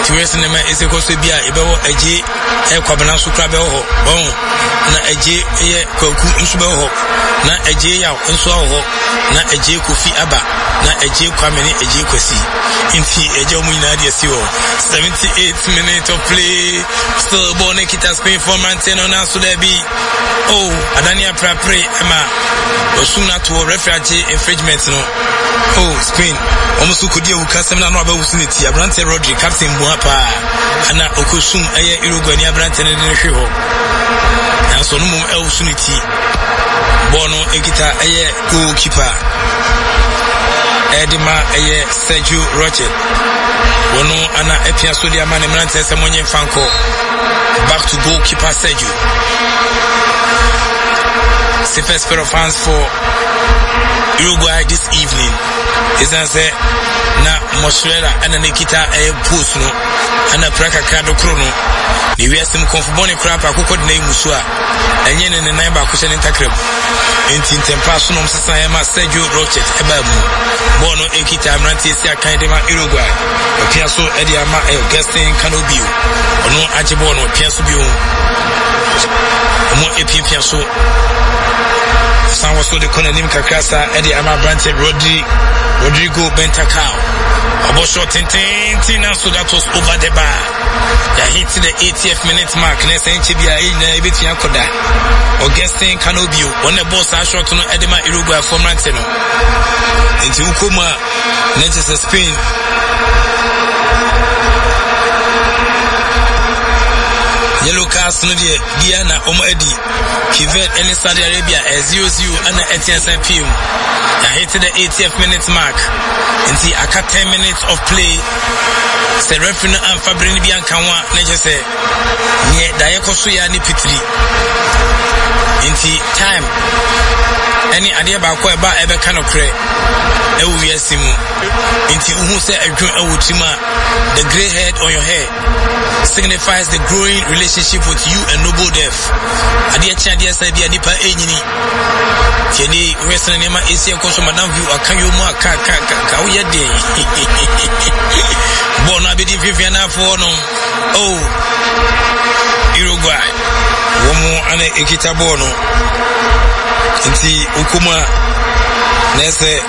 Tiwes ne ma ese koso bia ebewo agye kwabena so kra be ho na agye ye kwaku nso be ho na agye yaw nso ho na agye kofi aba na agye kwamene agye kwasi inti agye omu nyina de si ho 78 minutes of play still born kita Spain for Manteno na so there be Adania Prapre Emma Osuna to refuge infringement no Spain almost could you custom na no abusunity Abrante Rodri captain Buapa ana Okosum eye Uruguay ni Abrante ne hwe na so no mum elusunity bono ekita eye goalkeeper Edima eye Sergio Roche wono ana epia so dia man Abrante semonye fanko back to goalkeeper Sergio. It's the first pair of fans for Uruguay this evening. Is that say na Mostrera and Nikita post no and a praka kado chrono. The West him conforming crap a cooked name Musua and yen in the neighbor cushion in Takrib. In Tempasunum Sayama Sergio Roche Ebamu Bono Ekita Mantisia Kaidema Uruguay. Piasso Ediama Gastin Canobio. No Ajibono Piasubio. Mo Epiasso. San was so the Conanim Kakasa, Eddie Ama Branted Rodrigo Bentacao. About short Tina, so that was over the bar. They hit the 80th minute mark, Nessa Chibia in Ebitia Koda. Augustine Canobio, on the boss, I shot to Edema Uruguay for Manteno. Into Ukuma, Manchester Spain. Yellow cast no de Diana Omadi Kivet and Saudi Arabia as 0-0 and Etienne PM. I hit the 80th minute mark. And see I cut 10 minutes of play. Say referee and Fabrini Biancawa nature say yeah Dayako Suya ni Pitri. Inti time any idea about what about ever kind of cray simu inti uhu say adwun awutima the grey head on your hair signifies the growing relationship with you and noble death adia chia say dia nipa enyini tieni wesen nema esi enkoso madam view akanyo mu aka uye de bono abedi fifiana for no Uruguay womu ana ekita bono inti ukuma nese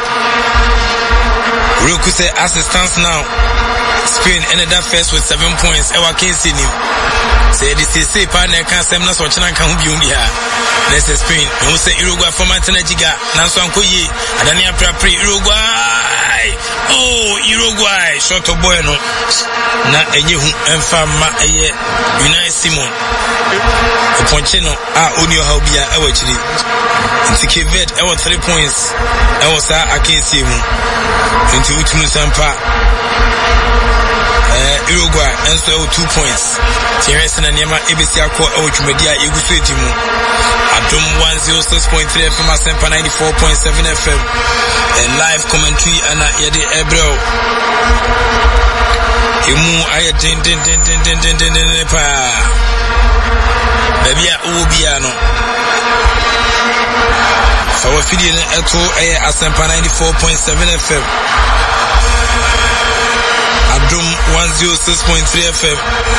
Roku say assistance now. Spain ended up first with 7 points. Ewa Kinsi him. Say this is say partner can say na so chana kan hu bium dia. Let's Spain. No say Uruguay for Mantena Jiga. Nanso ankoyi. Adania Prapre Uruguay. Uruguay. Short of boy no. Na enye hu emfa ma eye United Simon. Poncheno onio how bia ewa chiri. Nti Kevet ewa 3 points. Ewa sa akensi mu. Into Utunu Sampa Uruguay and so 2 points. Teresa and Yama ABC Aqua Media Igusuetimu Adum 106.3 FM Sampa 94.7 FM and live commentary and Yadi Ebro Imu Aya din pa Babia Ubiano our video echo Asampa 94.7 FM Adum 106.3 FM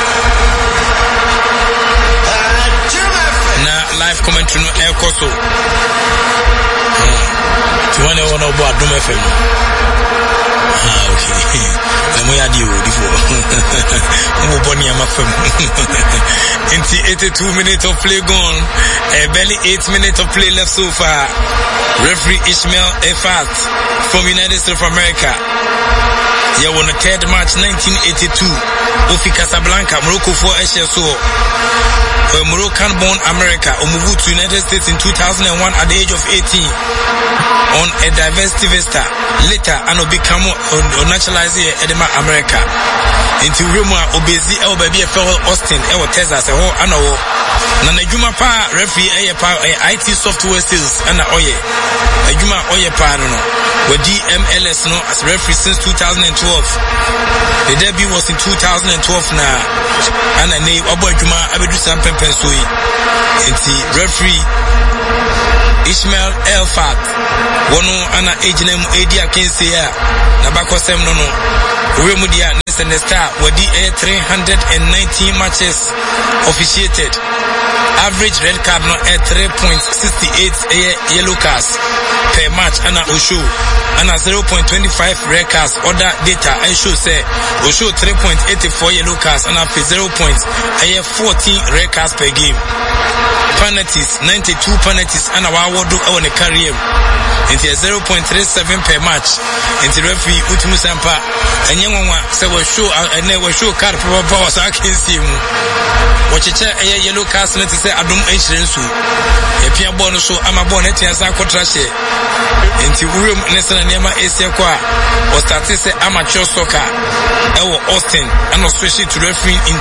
na live commentary no echo so Tiwane wono bo Adum FM okay mo ya di o difo mo boni am fam into 82 minutes of play gone barely 8 minutes of play left so far. Referee Ishmael Efat from United States of America. He won the third match 1982 Ofi Casablanca Morocco for HSO Moroccan born America moved to United States in 2001 at the age of 18 on a diversity visa. Later and become naturalized Edema America into Roma Obezi El Baby fellow Austin El Texas ano na najuma pa referee IT software sales and oye najuma oye pa no with DMLS no as referee since 2012. The debut was in 2012 na and na obo adwuma abedu sampempen so yi enti referee Ishmael Elfat wono ana age name edi akense ya na bakosem no we mu dia and the Star were the 319 matches officiated. Average red card no 3.68 yellow cards per match and Osho and 0.25 red cards. Other data I show say Osho 3.84 yellow cards and 0.14 red cards per game. Penalties 92 penalties and our award on the career into 0.37 per match. Into referee Utimu Sampa and Yamwa say we show and never show card power so I can see him. Watch a yellow cards and say Adum Insurance. A Pia bonus so I'm a bonnet and Sanko Trashe. Into Urim Nesson and Yama Esiaqua or started say amateur soccer. Austin and especially to referee in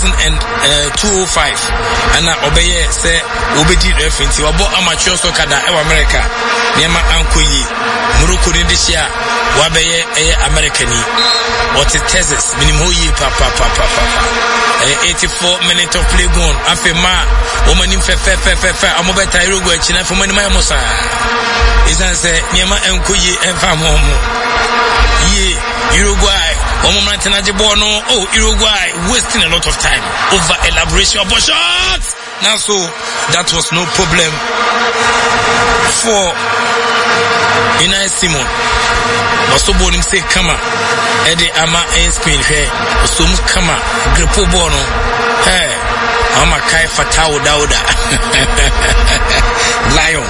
2005 and Obeye say Obedi referee to about amateur soccer that America Nema Ankoyi Muruku Nidishia Wabeye Americani what is Texas minimum papa 84 minutes of play gone afema woman in I'm over Tairugo China for many Mosa is answer Nema Ankoyi and Famomo ye Uruguay Uruguay wasting a lot of time over elaboration of shots. Now so that was no problem for Inai Simon. But so boning say kama Eddie Ama Spain here. So kama Gripo Bono. Hey Ama Kai Fatao Dauda Lion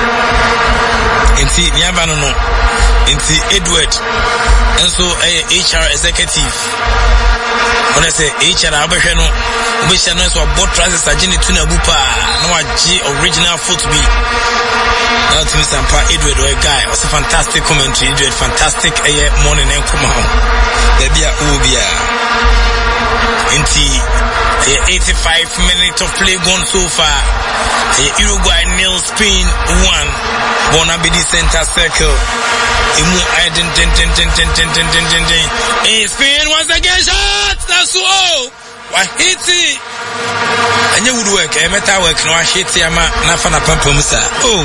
Inti Nyabano Inti Edward and so HR executive when I say HR Abashano which I know so both prices are Jenny Tuna Bupa no G original football now to Mr. Edward or a guy was a fantastic commentary Edward fantastic morning and come on baby Ubia Inti 85 minutes of play gone so far Uruguay nil Spain 1 Bonabidi center circle Spain once again shot that's all Wahiti and you would work meta work no Wahiti ama nafana pampamusa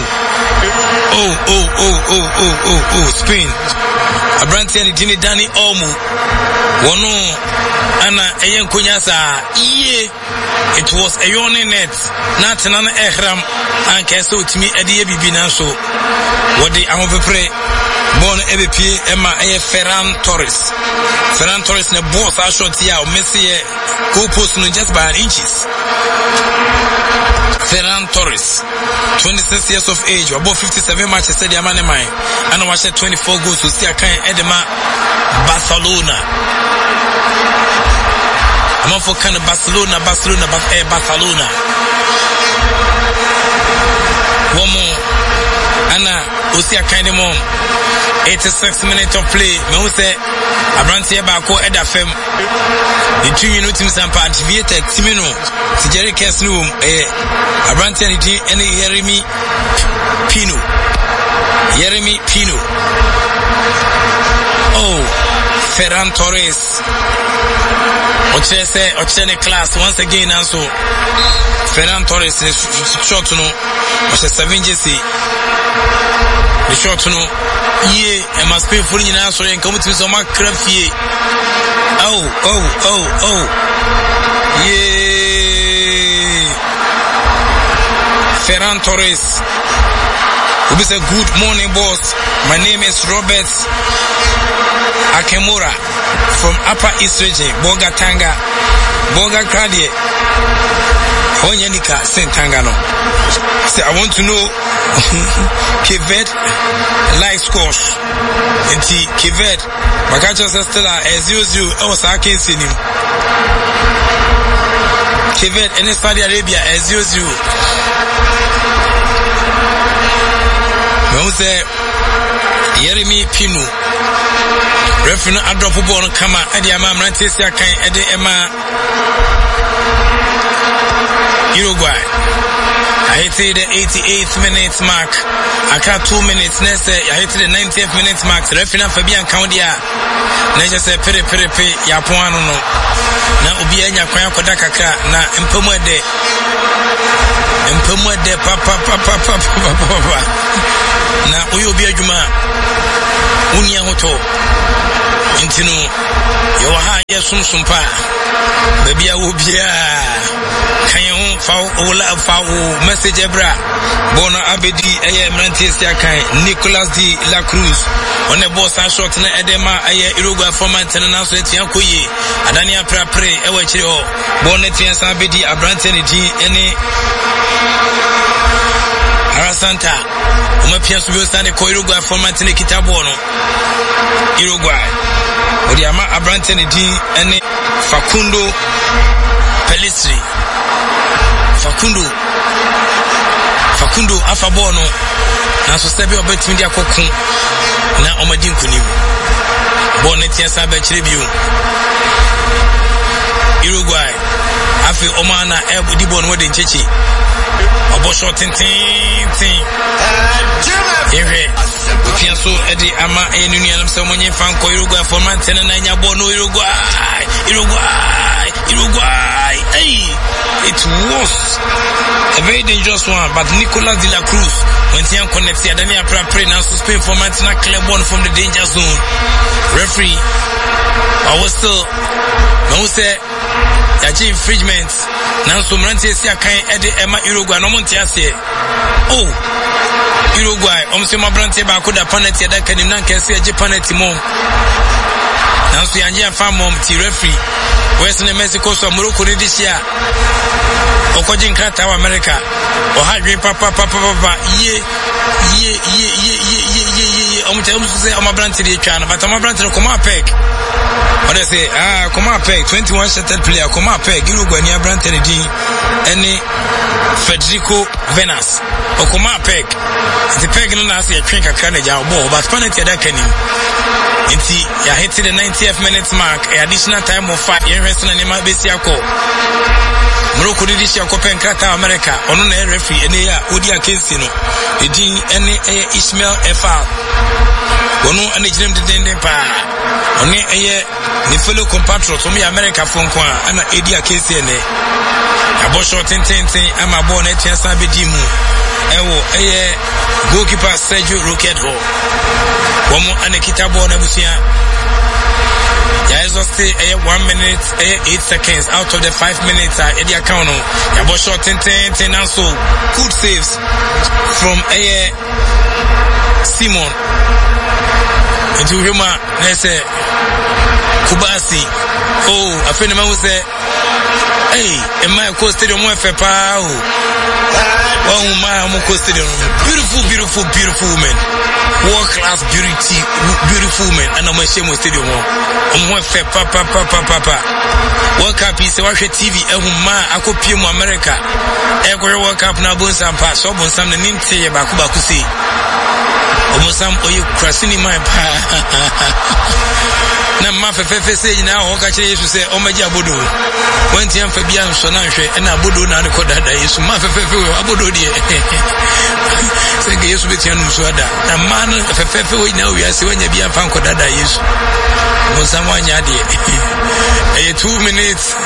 Spain Abranti and Jimmy Danny Omu Wono Anna Ayan Kunyasa Iye it was a yawning net not an ehram and Keso to me Eddie Bibinaso what the Amopre born EBP Emma Ferran Torres in a boss I shot here Messi who posted just by inches. Ferran Torres 26 years of age about 57 matches said the man in mine and I watched 24 goals to see a kind Edema Barcelona. I'm for kind of Barcelona. One more Anna Usia kind of mom 86 minutes of play me say Abranti Bako Edafem the 2 minutes in Sampa activated Timino to Jerry Kesnu Abranti and Jeremy Pino Ferran Torres Ochene class once again and so Ferran Torres is short no was a 7 JC the short no and must pay for in answer and come to some craft ye Ferran Torres who is a good morning boss. My name is Robert Akemura from Upper East Region, Boga Kradie, Onyanika, St. Tangano. Say, I want to know Kivet live scores. And Kivet, Makacha Stella, as usual, I was against him. Kivet, and Saudi Arabia, as usual. Jeremy Pino referee adrop ball kama ade ama Manchester kan ade ema Uruguay I hit the 88th minute mark. I got 2 minutes. Next, I hit the 90th minute mark. Referee Fabian Coundia. Next, say pere ya poano no. Na obi anya kwan akoda kakra na mpomode papa. Na oyo obi adwuma unia hoto. Intino yo ha yesumsum pa. Baby a wo bia kan yo fa message ebra bona abedi eye mrantesia kan Nicolas de la Cruz on the boss and shot na edema eye Uruguay format na so etia koyi adani aprapre e wa kire ho bona tia sa abedi abrante ne di ene Arasanta uma pia so bi stand ko Uruguay format ne kitabo no Uruguay odi ama abrante ne di ene Facundo Pelistri Facundo afabono na so sebe obetimi dia kokun na omadi nkunim bonetia sabe kire biu Uruguay afi omana ebudi bon wode nchechi obosho tintin ehe pienso edi ama enunuanam se omonye fanko Uruguay format na nya bono Uruguay hey it was a very dangerous one, but Nicolas de la Cruz when he connected Adania Prapre now Spain for Martina Cleborn from the danger zone. Referee I was still no say yaji infringement now so Mrante sia kan ede ema Uruguay no monte ase oh Uruguay omse mabrante ba ko da penalty da kanim nan kese yaji penalty mo now so yanje afam ti referee West in Mexico so Morocco this year Okojin Krata wa America ohadwe papa ye say amabrante dey twa na but amabrante no come peg what they say come peg 21 shuttle player come peg Uruguay ni abrante dey din any Federico Venas o come peg the peg no na say twen kakra na ja ball but penalty da kanim Inti ya hit the 90th minute mark additional time of 5 years na nema besi akọ Morocco di shi akọ pen krata America onu na referee ene ya odi akensi no edin ene Ismail Efal onu ane jinem de pa onu eye ni fellow compatriots omi America fonko ana edi akensi ene abosho tenten ama bo na tiasa bedimu ewo eye goalkeeper Sergio Roquette Womo ane kitabo na busia ya exhausted 1 minute 8 seconds out of the 5 minutes at the account ya bo shot 10 and so good saves from Simon into Roma let's say Kubasi oh afeni ma say hey in my stadium mo fe pa oh my mo stadium beautiful woman world class beautiful women and I'm shame stadium mo fe papa World Cup is watch TV ehuma akopie mu America World Cup na bonsampa so bonsam na nimtie ba ku si obonsam oyi krasini man pa na ma fe say na ho ka kire Yesu say o maji abodo wanti am fa bia nso na hwe na abodo na ne kodada Yesu ma fe abodo die say ge Yesu beti anu so ada na ma no fe we na wi ase wanya bia fa kodada Yesu bonsam wanya die 2 minutes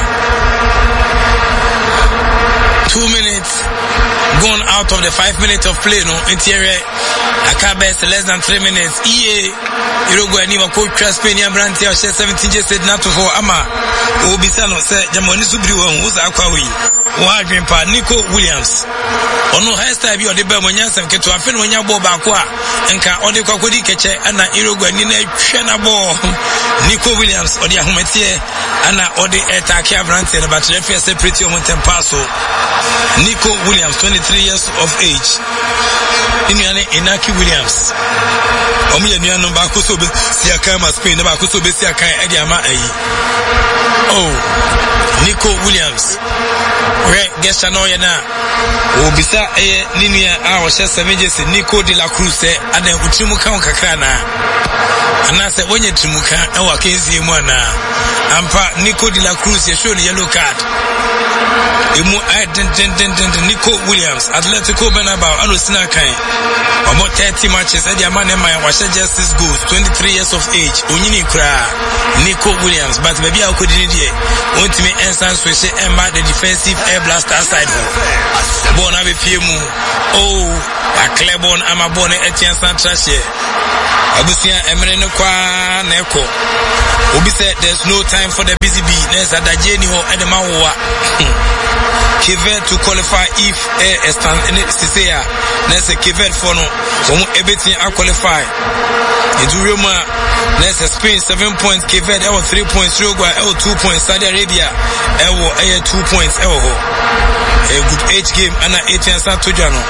gone out of the 5 minutes of play no interior Akabes less than 3 minutes Uruguay ni wako Spain ya Branti ya 17 just said not for ama obisa no say jamoni subiri won uza akwawi wa adwempa Nico Williams ono hairstyle bi ode ba monyansam keto afi no nya ball ba ko a nka ode kwakodi keche ana Uruguay ni na hwe na ball Nico Williams ode ahomatie ana ode attack ya Branti na but referee separate o montempaso Nico Williams 23 years of age Iniane Inaki Williams omi yenu ba ko so be siakan ma Spain ba ko so be siakan e dia ma ayi oh Nico Williams we gesta no ye na obisa ninua a wo 7 jersey Nico de la Cruz adan utimu kan kakra na ana se wonye timuka e wa kenzie mu ana ampa Nico de la Cruz ye show the yellow card emu Nico Williams Atletico Benabao Alusina Kai about 30 matches at the man was just goals 23 years of age Unyini Kra Nico Williams but maybe I could want to me instance we say Emma the defensive air blaster side born have a few a Clebon Amabone Etienne Santrache Abusia Emre Kwa Neko Obi said there's no time for the busy bee there's a Dajeni ho and the Mawa Kivet to qualify if a stand in it to say there's a Kivet for no everything I qualify into Roma there's a Spain 7 points Kivet 3 points Uruguay 2 points Saudi Arabia 2 points a good age game and 18 Satujano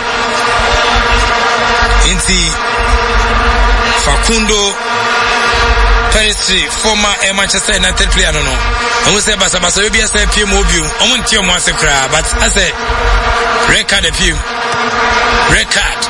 Inti Facundo Peristri, former Manchester United player, no. I will say Basa will be a PM Mobu. I want you once a crowd, but I say record a few. Record.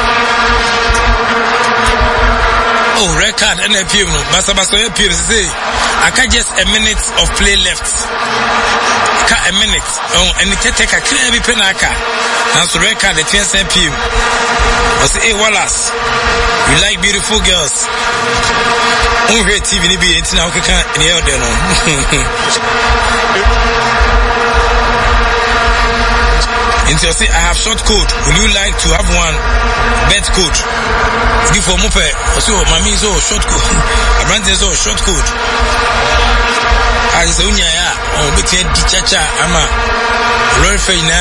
Oh, record and a few. Basa appears say I can just a minute of play left. A minute. Oh, and it take a clear penaka. Now so record the TSM PM. I say, hey Wallace, you like beautiful girls. On her TV be it now can't near there no. Until say I have short code. Would you like to have one bet code? Give for Mope. So mommy is all short code. A brand is all short code. I say unya ya on beti di chacha ama roll fe na.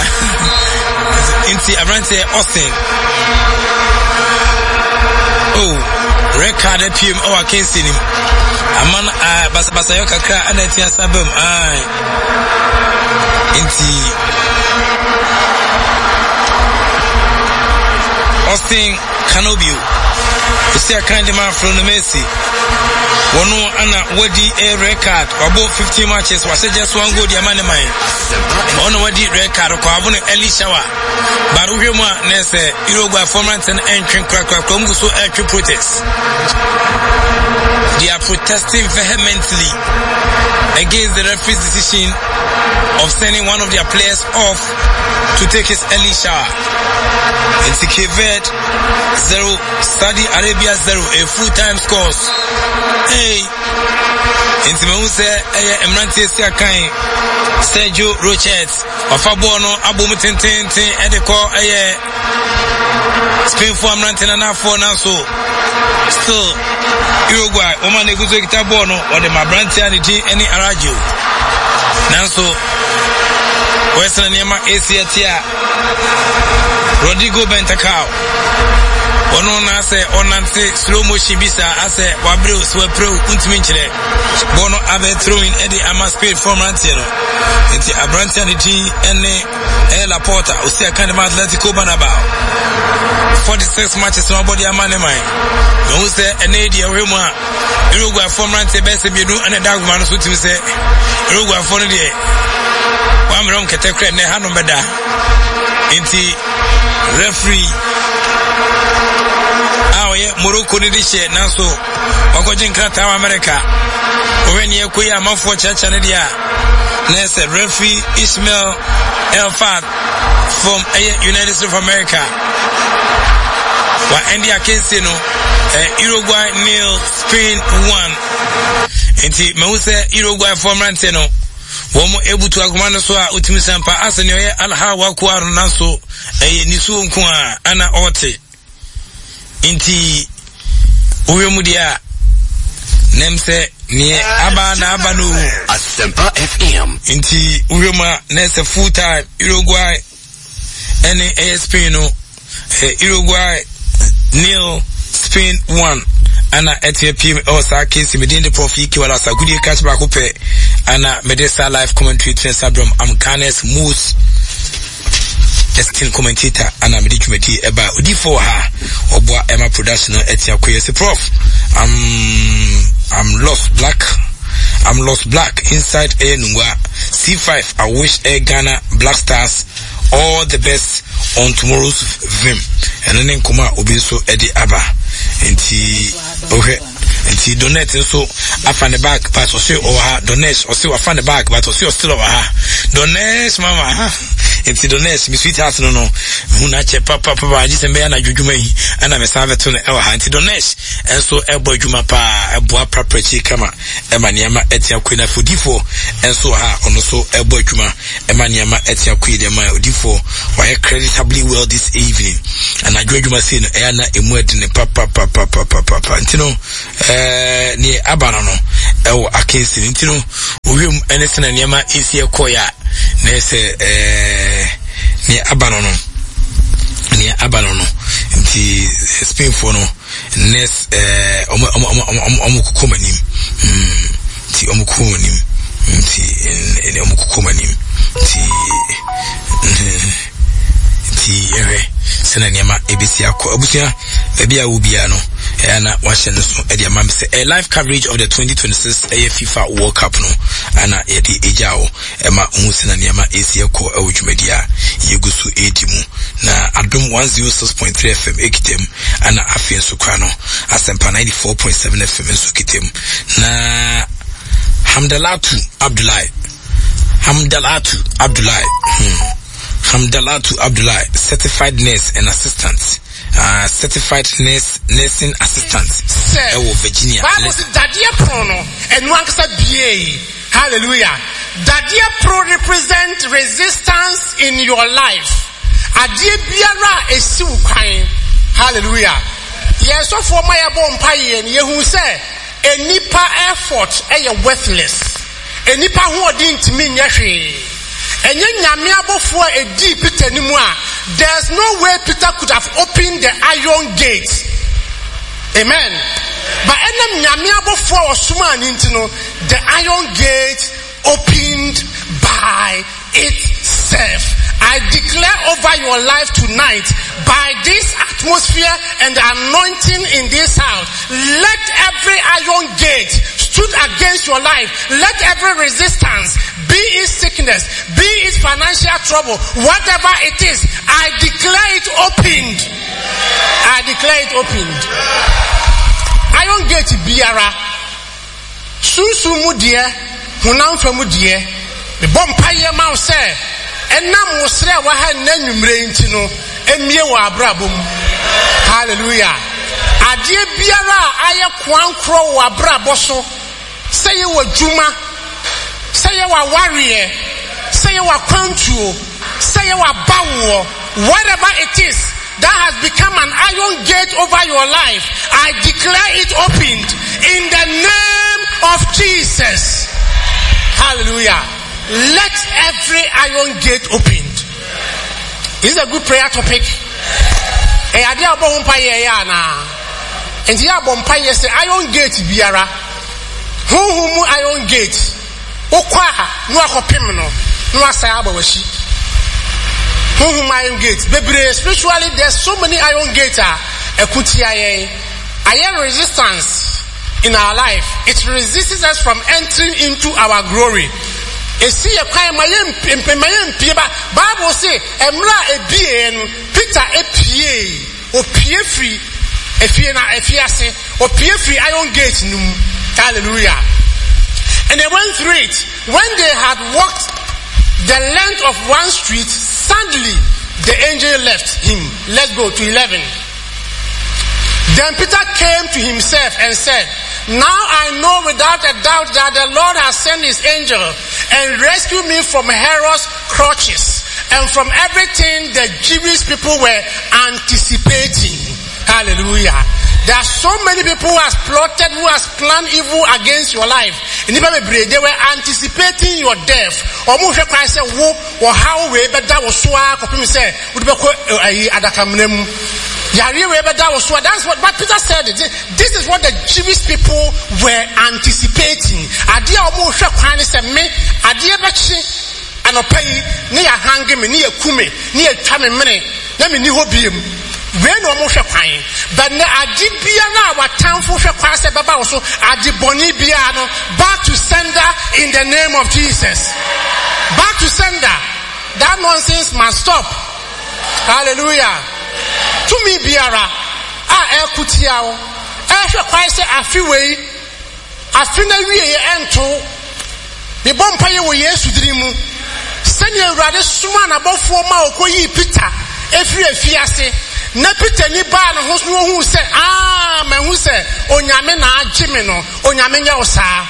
Inti a brand say Austin. Oh, record PM our case in him. A man basa yoka kra anatia sabem ai. Inti Austin Canobio. You see a kind of man from the Messi. One Anna Wadi a record about 15 matches was just one good Yamani mine. One Wadi record of Carbon Eli Shawa. Baruma Nese, Uruguay Formanton entering Krakomuso entry protest. They are protesting vehemently against the referee's decision of sending one of their players off to take his early shower. It's Kivet 0, Saudi Arabia 0, a full-time scores. Hey, it's Mose, Emrante Siakai, Sergio Rochets, of Abono, Abumutintin, and the call, Spain for Emrantin and for Naso. Still, Uruguay, Oman Neguzita Bono, or the Mabrante and any Arajo. Nanso, Western Yama Asiatia, Rodrigo Bentacao. Ono na se onante slow motion bisa ase wabre swepro untiminchire bono abe throwing edi ama speed from rantiero enti abrante and the ene Laporta osi akande ma Atletico Benabao 46 matches nobody amane mine no say ene dia we mu a Uruguay from rante best biedu ene daguma no so timi say Uruguay for no de wa mrom ketekre ne hanu beda enti referee Morocco ni dishe naso wakojin krata wa America when ye kuya mafo chacha ne dia nese referee Ismail Elfad from United States of America wa India kense no Uruguay nil Spain 1 enti meuse Uruguay from rante no womo ebutu agumano so a utimisampa asene oye alhawa kwaru naso nisu nko a ana ote inti uwemudia nemse ni aba na aba no Asempa FM inti uwema nese full time Uruguay any Spain no Uruguay nil Spain 1 ana ethiopia osa case within the profit wala sa good catch back up ana medesa live commentary Sabram Amkanes Moose Destin commentator ana medi twumati eba odi for her obwa Emma production etia koyese prof I'm lost black inside Nungwa C5 I wish Ghana Black Stars all the best on tomorrow's vim and then kuma obi so edi aba enti Inti donate so afan the back but or say donate or say afan the back but or say still donate mama inti donate mi sweetheart no huna che papa just me na dwudwuma yi ana me save to no inti donate enso ebo dwuma pa ebo property kama ema niama etia kwina fodifo enso ono so ebo dwuma ema niama etia kwide ma odifo why creditably well this evening and adwuma say no na emu edine papa ntino ni abana no ewo akensi ntino owiem enese na niama esi ekoya na se ni abana no nti Spain for no next omukukomanim nti omukukomanim nti omukukomanim nti sena niama ebisi akọ abusia bia ubia no na wahye no so e dia mam say a live coverage of the 2026 FIFA World Cup no ana e di ejao e ma hu sena niama esi akọ awudwumadia yegusu edimu na adom 106.3 FM ekitem ana afien so kwa no asempa 94.7 FM so kitem na Hamdalatu Abdullah, certified nurse and assistant. Certified nursing assistant. Virginia. Bible says Dadia Prono and one BA. Hallelujah. Dadia Pro represent resistance in your life. Adie biara esi ukwan. Hallelujah. Yes, so for my abompaye and yehu say enipa effort worthless. Enipa who odin timi nyehwe. There's no way Peter could have opened the iron gate. Amen. But the iron gate opened by itself. I declare over your life tonight, by this atmosphere and the anointing in this house, let every iron gate stood against your life, let every resistance, be it sickness, be it financial trouble, whatever it is, I declare it opened. I declare it opened. Iron gate biara, susu mudia, hunamfa mudia, the bompaye mouse say, enam wosre wa ha nanwumre nti no emie wa abrabom. Hallelujah. Adie biara aye kwankro wa abrabo so, say ye wa dwuma, say ye wa warrior, say ye wa kwantuo, say ye wa bawo, whatever it is that has become an iron gate over your life, I declare it opened in the name of Jesus. Hallelujah. Let every iron gate opened. This is a good prayer topic. E ade abompa ye ya na. Enti ya bompa ye say iron gate biara. Huhumu iron gate. Okwa ha no akopem no. No asai abawashi. Huhumu iron gate. Bebre spiritually there's so many iron gates ekutia ye. Iron resistance in our life. It resists us from entering into our glory. Esi ye kwa mayem pieba. Bible say emra ebie no Peter epie opie free efie na efiase opie free iron gate num. Hallelujah. And they went through it. When they had walked the length of one street, suddenly the angel left him. Let's go to 11. Then Peter came to himself and said, now I know without a doubt that the Lord has sent his angel and rescued me from Herod's clutches and from everything the Jewish people were anticipating. Hallelujah. There are so many people who has plotted, who has planned evil against your life. They were anticipating your death. That's what Peter said. This is what the Jewish people were anticipating. When almost but na adibia na watamfo hwe kwase baba so adiboni bia no back to sender in the name of Jesus. Back to sender. That nonsense must stop. Hallelujah. To me biara ekutia o hwe kwase afiwei afina wie ento me bompa ye wo Yesu dirimu sani Awurade soma na bofo ma okoyi Peter efiri afiase na Peter ni ba na ho so hu se mahu se onyame na agime no onyame nya osa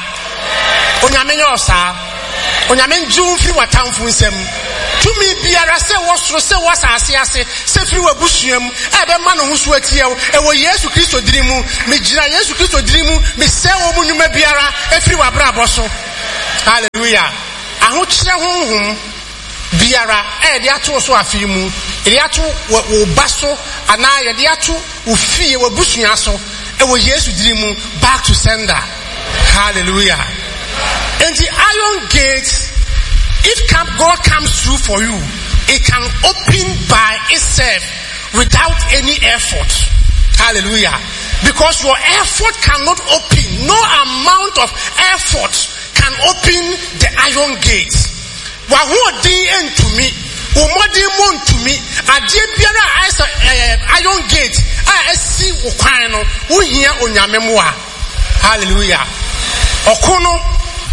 onyame nju firi watamfo nsem tumi biara se wosoro se wasase ase se firi wabusuam ebe ma no ho so atiew ewo Yesu Kristo dirimu me gira Yesu Kristo dirimu me se wo mu nyuma biara efiri wabrabo so. Hallelujah. Aho kire honhom biara de ato so afi mu de ato wo baso ana ye de ato wo fie wo busua so ewo Yesu dirimu back to sender. Hallelujah. And the iron gate, if God comes through for you, it can open by itself without any effort. Hallelujah. Because your effort cannot open. No amount of effort can open the iron gate. To me, to me, iron gate. I see hallelujah. Okono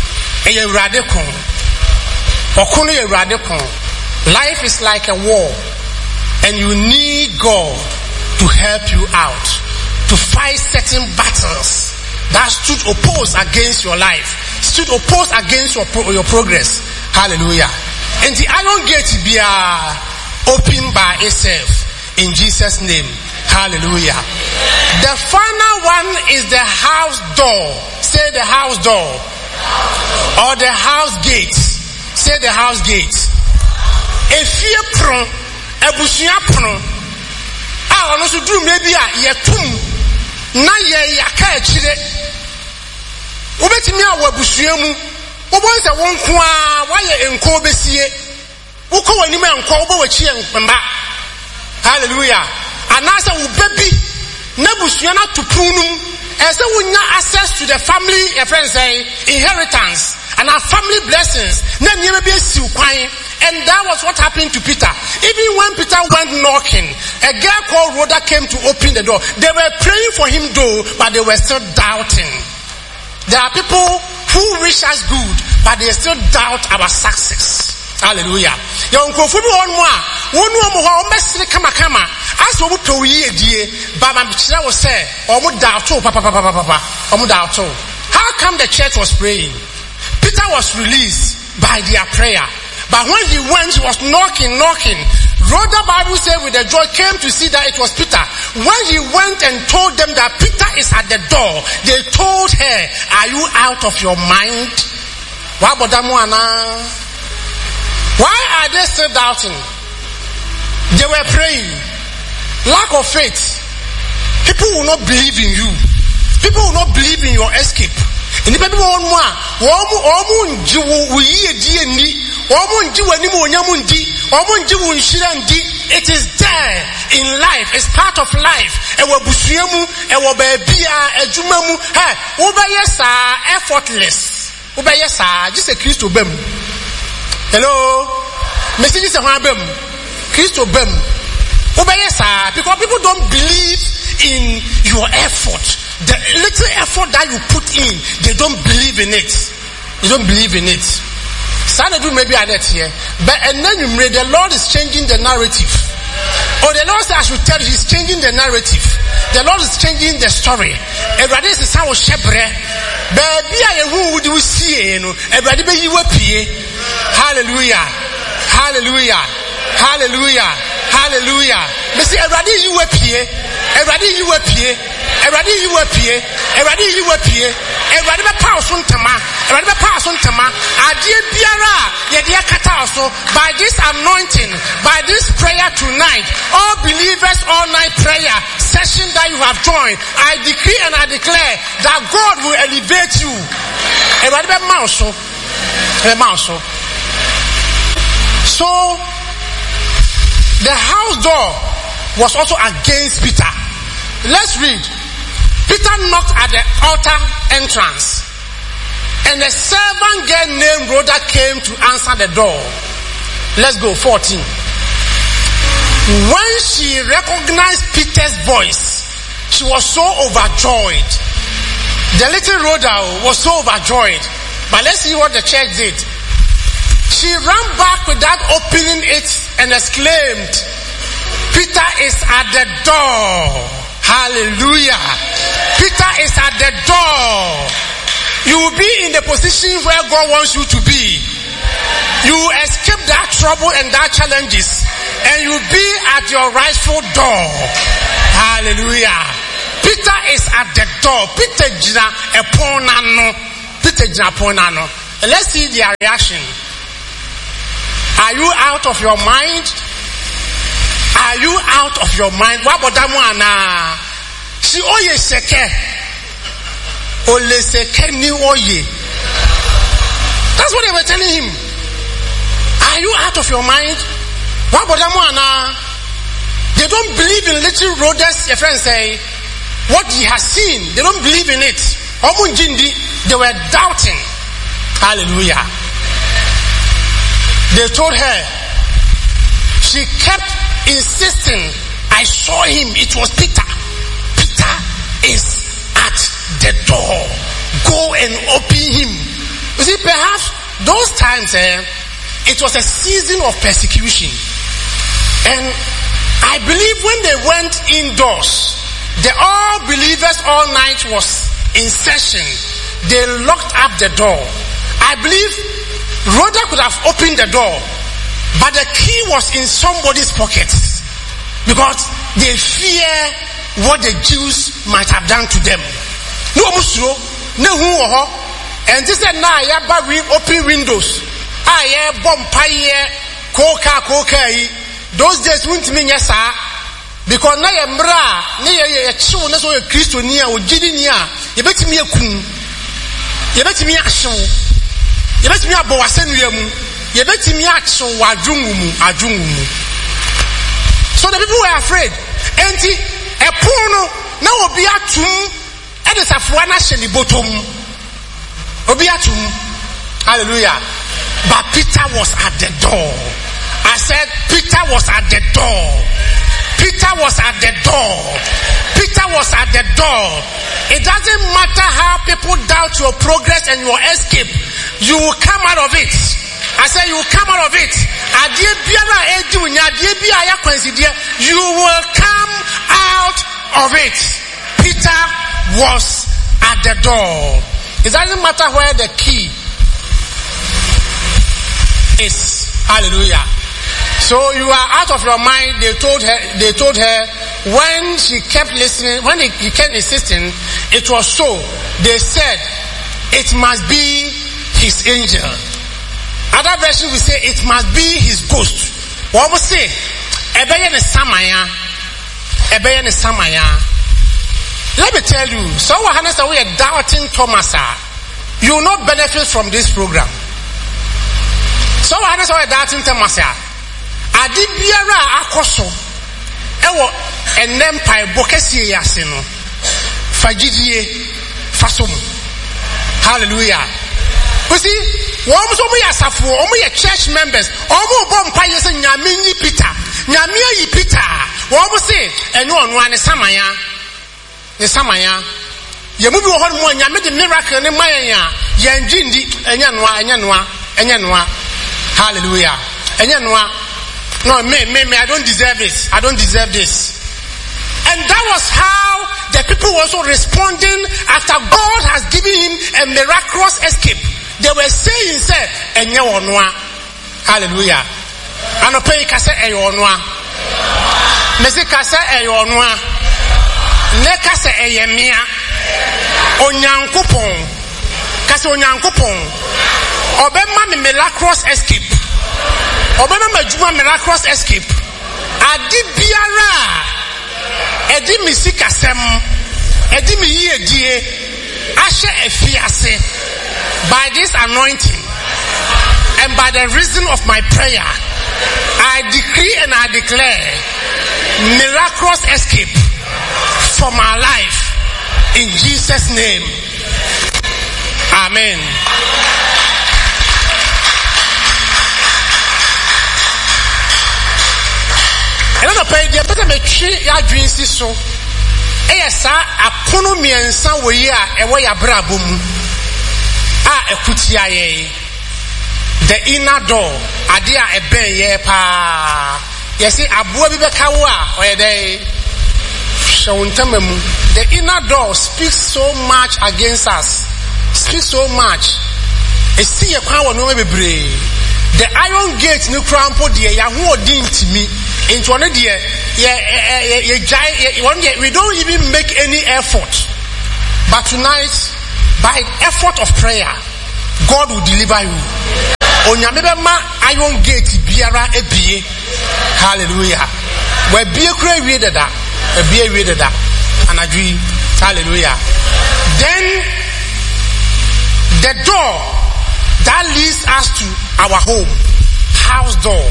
life is like a war, and you need God to help you out to fight certain battles that stood opposed against your life, stood opposed against your progress. Hallelujah. And the iron gate be opened by itself in Jesus' name. Hallelujah. The final one is the house door. Say the house door. Or the house gate. Say the house gate. Efie pron, ebusia pron. Ono so drum na bia yetum na ye yaka akire. Obetimi awo abusua mu. Obon se wonko a waye enko besie. Uko wani ma enko obo wachi enpemba. Hallelujah. Anasa wo baby na busua na tupunum. As we access to the family, friends say inheritance and our family blessings. And that was what happened to Peter. Even when Peter went knocking, a girl called Rhoda came to open the door. They were praying for him though, but they were still doubting. There are people who wish us good, but they still doubt our success. Hallelujah. Young Kofubi one more mesri kama as we to ye die Baba Bichira was say omu doubt papa omu doubt. How come the church was praying? Peter was released by their prayer, but when he went, he was knocking. Rhoda Bible said with the joy came to see that it was Peter. When he went and told them that Peter is at the door, they told her, "Are you out of your mind? Why are they still doubting?" They were praying. Lack of faith. People will not believe in you. People will not believe in your escape. It is there in life. It's part of life. Effortless. Just a Christo bem. Hello? Messages are bem. Christo bem. Because people don't believe in your effort. The little effort that you put in, they don't believe in it. They don't believe in it. Sanadu maybe I net here. But and then the Lord is changing the narrative. Or the Lord says I should tell you, He's changing the narrative. The Lord is changing the story. Everybody is how shebre. Baby, who would you see? Everybody you appear. Hallelujah. Hallelujah. Hallelujah. Hallelujah. But see, everybody you appear. Everybody you appear. Everybody you appear. Everybody you appear. Everybody be pass on tama. Everybody be pass on tama. Adie biara yedia kata also by this anointing, by this prayer tonight, all believers all night prayer session that you have joined, I decree and I declare that God will elevate you. Everybody be mouse. So the house door was also against Peter. Let's read. Peter knocked at the altar entrance, and a servant girl named Rhoda came to answer the door. Let's go, 14. When she recognized Peter's voice, she was so overjoyed. The little Rhoda was so overjoyed. But let's see what the church did. She ran back without opening it and exclaimed, Peter is at the door. Hallelujah. Peter is at the door. You will be in the position where God wants you to be. You will escape that trouble and that challenges, and you will be at your rightful door. Hallelujah. Peter is at the door. Peter jina eponano. Peter jina eponano. Let's see their reaction. Are you out of your mind? Are you out of your mind? Wabodamuana. Si oye seke. Ole seke ni oye. That's what they were telling him. Are you out of your mind? Wabodamuana. They don't believe in little Rhodas. Your friends say what he has seen. They don't believe in it. They were doubting. Hallelujah. They told her. She kept insisting. I saw him. It was Peter. Peter is at the door. Go and open him. You see, perhaps those times it was a season of persecution. And I believe when they went indoors, the all believers all night was in session. They locked up the door. I believe Rhoda could have opened the door, but the key was in somebody's pocket because they fear what the Jews might have done to them. No musro, no who and this is now we open windows. I bomb pie coca. Those days wouldn't mean yes, sir. Because na yembra, na ye chiwo na so ye Kristo ni a ogidi ni a, ye betimi akun. Ye betimi ahyew. Ye betimi abo wasenua mu. Ye betimi ahyew wadwungu mu. So the people were afraid. Enti epon no na obi atum e de safoa na hye ni bottom. Obi atum. Hallelujah. But Peter was at the door. I said Peter was at the door. Peter was at the door. Peter was at the door. It doesn't matter how people doubt your progress and your escape. You will come out of it. I said you will come out of it. You will come out of it. Peter was at the door. It doesn't matter where the key is. Hallelujah. So you are out of your mind. They told her when she kept listening, when he kept insisting, it was so. They said it must be his angel. Other version will say it must be his ghost. What will say? Ebeye ne samaya. Let me tell you, so we are doubting Thomas. You will not benefit from this program. So we are doubting Thomas. Adi biara akoso ewo enem pai bokesi yase no fagidie fasom. Hallelujah. You see, wo so mo yasafo o mo ye church members o mo bo mpa yese nyame nyi Peter nyame yi Peter wo mo se enu onu ane samaya ye mu bi wo ho mo nyame de miracle ne mayan ya ye ndwindi enya noa. Hallelujah. Enya noa. No, me, I don't deserve it. I don't deserve this. And that was how the people were also responding after God has given him a miraculous escape. They were saying, say, enye onwa. Hallelujah. Anope kase enye onwa. Mesi kase enye onwa. Ne kase enye mia. Onyankopon. Kase onyankopon. Obema me miraculous escape. Obama majuma miraculous escape. Adi biara edi misika sem edi mi yi edie ashe efiase by this anointing and by the reason of my prayer I decree and I declare miraculous escape for my life in Jesus' name. Amen. Another page, the better make sure your dreams is so. Esa apono miensa wo yi a ewo ya brabo mu a ekutia ye the inner door ade a eben ye pa yesi aboa bi beka wo a oyede shawuntamamu. The inner door speaks so much against us, speaks so much. Esi ye kwa wonu bebre. The iron gate ni krampo de ya ho odin timi into one de we don't even make any effort. But tonight, by effort of prayer, God will deliver you. Onyame be ma iron gate biara ebie. Hallelujah. We bie kura wie deda, ebie wie deda. Anadwi. Hallelujah. Then the door that leads us to our home, house door.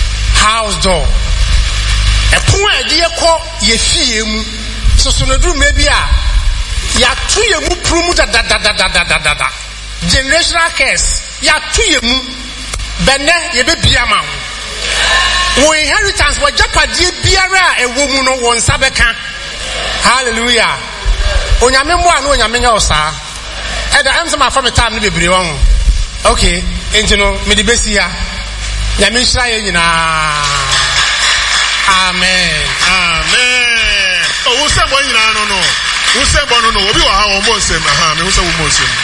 Epon ade yekọ ye fie mu sosonodru maybe a ya tu ye mu prum da generational curse ya tu ye mu benne ye be biama wo inheritance wo japade biara ewo mu no won sabeka. Hallelujah. Onyame mo anu onyame nya osa e da am some afam time no bebre won. Okay, entino me di besia nyame nhira ye nyina. Amen. Amen. Oh, who said one? No. Who said one? No. We were how almost same. Me who said almost same.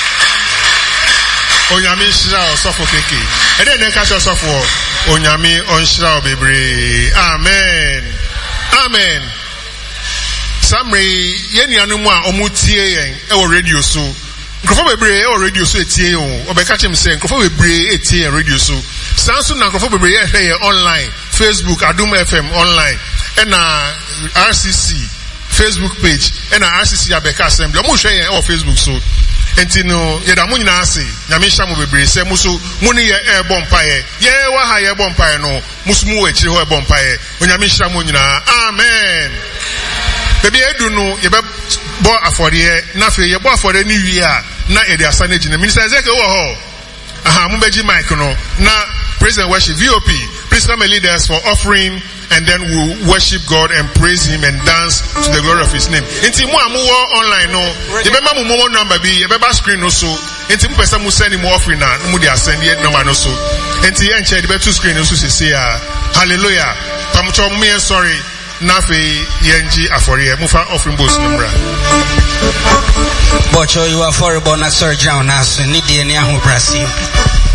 Onyame shira osofo keke. E dey na catch osofo. Onyame on shira bebre. Amen. Amen. Samre yeni anu mu a omutie yen e wo radio so. Nkrofo bebre e wo radio so etie yen. Obeka chem say nkrofo bebre etie radio so. Sansu na nkrofo bebre e hwe online. Facebook Adum FM online and RCC Facebook page and RCC Abeka Assembly. Omo share yen on Facebook so. Enti no ye da mo nyina ase. Nyame hya mo bebre se mo so mo ne ye e bompaye. Ye wa ha ye bompaye no. Musumu we chire ho e bompaye. Onyame hya mo nyina. Amen. Baby edu no ye be bo afore na fe ye bo afore ni wi a na e de asane gina. Minister Ezekiel wo ho. Aha mo beji mic no na praise and worship VOP. Please come and lead us for offering, and then we'll worship God and praise Him and dance to the glory of His name. Inti mo amu online no, you remember mo number be, you remember screen no so. Inti mo person mo send him offering na, mo dey send yet number no so. Inti enche the two screen no so say hallelujah. Pamucho me sorry. Nafe yenji afori mo fa offering boss number. Bocho you are for bona surgeon na so ni de ni ahu brasim.